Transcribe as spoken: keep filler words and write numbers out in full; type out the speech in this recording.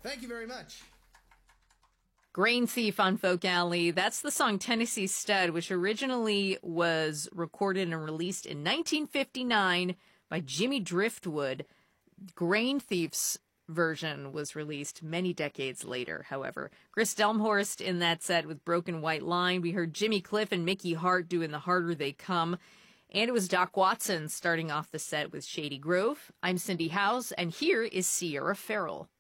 Thank you very much. Grain Thief on Folk Alley. That's the song Tennessee Stud, which originally was recorded and released in nineteen fifty-nine by Jimmy Driftwood. Grain Thief's version was released many decades later, however. Chris Delmhorst in that set with Broken White Line. We heard Jimmy Cliff and Mickey Hart doing The Harder They Come. And it was Doc Watson starting off the set with Shady Grove. I'm Cindy Howes, and here is Sierra Farrell.